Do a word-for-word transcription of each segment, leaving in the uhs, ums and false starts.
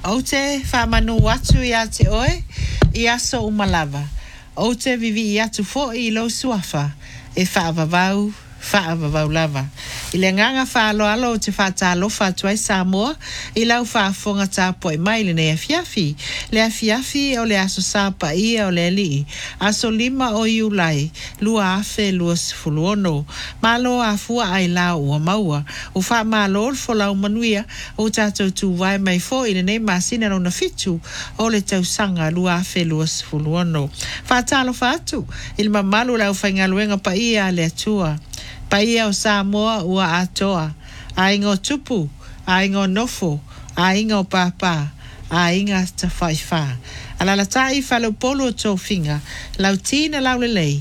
O te whamanu watu i a te oe, i aso umalava. O te vivi i atu fo i lo suafa, e whaavavau, whaavavau lava. I le nganga whaalo alo o te whaatalo whaatua i Samoa, i lau whaafonga tāpua i mai le nea fiafi. Le afiafi o le aso sāpa ia o le li. Aso lima o iulai, lua afe lua sifuluono. Malo a fua ai lau ua maua. O wha malo o folau manuia, o tātou tu vai mai fo i le nei masina no na fitu, o le tau sanga lua afe lua sifuluono. Whaatalo whaatu, i le mamalu lau whaingaluenga pa ia le atua. Paia o Samoa ua atoa, a ingo tupu, a ingo nofo, a ingo papa, a inga ta whaiwha. Alala tai whalau polo o tō whinga, lau tīna lau lelei,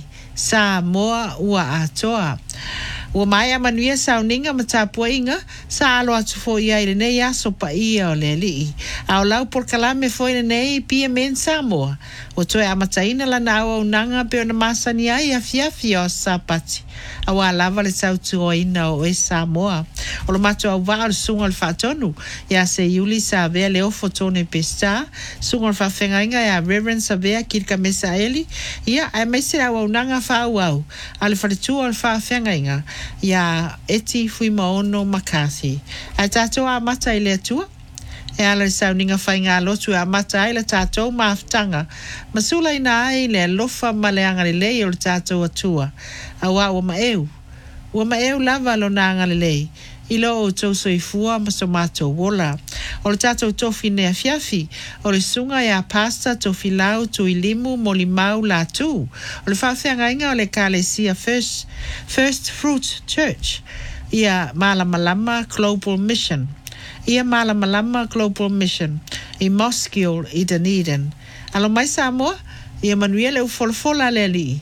Samoa ua atoa. Ua mai a manuia sauninga ma tāpua inga, sa alo atu fo ia i le nei aso pa ia o le li. Au lau por kalame fo i le nei pia men Samoa. O toe amataina lana au au nanga pe o na masani ai a fiafi o sapati. Awa lava le sautu o ina o e Samoa. O lo mato au vaa o sunga le whaatonu. Ia se iuli sa vea le ofo tone pesta. Sunga le whawhenga inga ia Reverend sa vea kirka mesa eli. Ia ai meise au au nanga wha au au. Ale wharetua o le whawhenga inga. Ia eti fui maono makasi. A tātou a mata i le atua. E ala le sauninga whainga lotu a mata ai le tātou maaftanga. Masula ina ai le lofa maleanga le lei o le tātou atua. Awa ua maeu. Ua maeu lava lo nanga le lei. Ilo o tau soifua maso mato wola. O le tātou tofi nea fiafi. O le sunga ia pasta tofi lau tu ilimu mo limau la tu. O le whawhianga inga o le Kalesia First, First Fruit Church. Ia Malamalama Global Mission. Ia Malamalama Global Mission. I Moskiol i Dunedin. Alo mai Samoa, ia manuia leu folfola le li.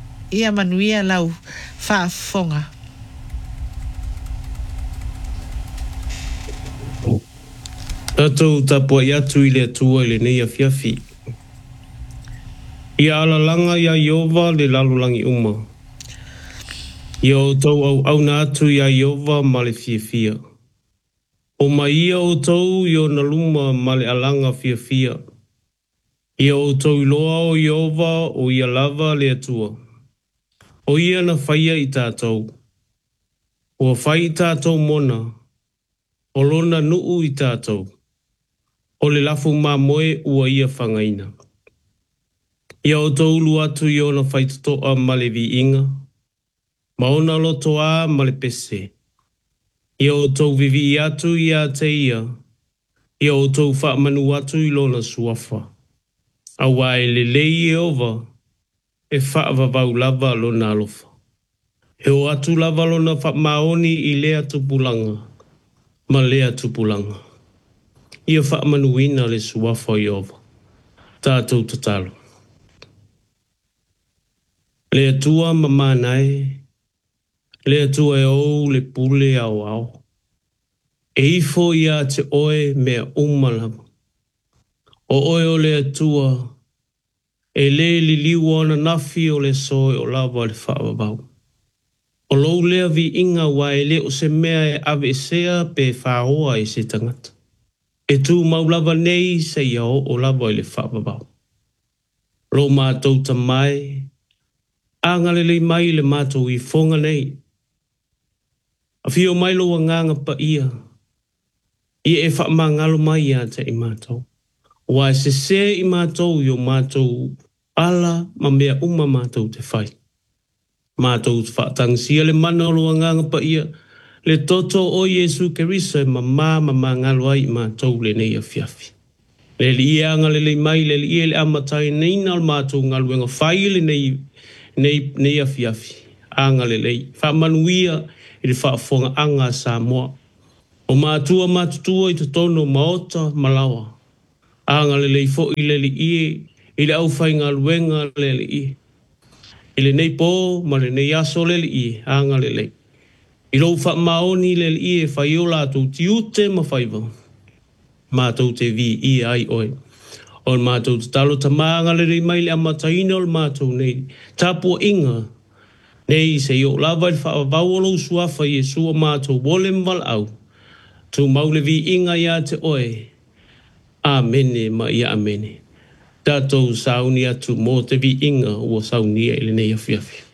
Ia manuia lau whaafonga. Tatou tapua i atu i le atua i le nei a fiafi. Ia alalanga ia Iova le lalulangi uma. Ia o tau au au na atu ia Iova ma le fiafia. O mai ia o tau i o na luma ma le alanga fiafia. Ia o tau iloa o Iova o ia lava le atua. O ia na whaia i tātou. O whai i tātou mona. O lona nuu i tātou. O le lafu mā moe ua ia whangaina. Ia o tau ulu atu i o na whaitotoa ma le vi inga. Ma ona loto a ma le pese. Ia o tau vivi i atu i a te ia. Ia o tau wha manu atu i lona suafa. A wae le lei e ova. E wha vavau lava lona alofa. E o atu lava lona wha maoni i lea tupulanga. Ma lea tupulanga. Ia wha manuina le suafa i ova. Tātou tatalo. Le atua mamanae. Le atua e ou le pule au au. E ifo ia te oe mea umalama. O oe o le atua. E le li liwa na nafi o le soe o lava le whaavavau. O lou lea vi inga wa e le o se mea e ave sea pe whaoa i se tangata. E tu maulava nei se ia o o lava i le whaavavau. Lo mātou ta mai. Angale le mai le mātou i fonga nei. A fio mai lo nganga pa ia. Ia e wha mangalo mai ia te i mātou. Wa se se i mātou i o mātou ala ma mea uma mātou te whai. Mātou te whaatangsia le mana o lo nganga pa ia. Le toto o Yesu Keriso e ma mā ma mangalo ai mātou le nei a fiafi. Le li ia angale le mai le li ia le amatai nei nal mātou ngaluenga whai le nei nei nei a fiafi. Angale lei. Wha manuia i le whaafonga anga Samoa. O mātua mātutua i te tono maota malawa. Anga le lei fo i le li ie, i le au whainga luenga le li ie. I le nei pō, ma le nei aso le li ie, anga le lei. I rou wha maoni le li ie, whai o lātou ti ute ma whaiva. Mātou te vi ie ai oi. O mātou te talo ta maanga le rei mai le amataina o mātou nei. Tāpua inga. Nei se i o lava i wha vauolo suafa i e sua mātou wole mwal au. Tu maule vi inga ia te oe. Amene ma ia amene. Tātou sauni atu mō te vi inga ua sauni e le nei afiafi.